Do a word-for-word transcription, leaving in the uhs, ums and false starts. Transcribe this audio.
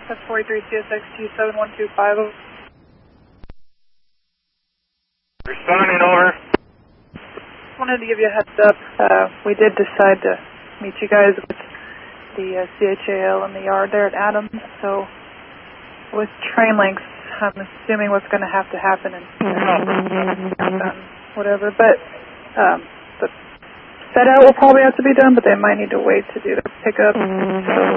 That's forty-three C S X T seven one two five. Responding, over. Just wanted to give you a heads up. Uh, we did decide to meet you guys with the uh, C H A L in the yard there at Adams. So with train lengths, I'm assuming what's going to have to happen and um, whatever. But um, the set out will probably have to be done, but they might need to wait to do the pickup. So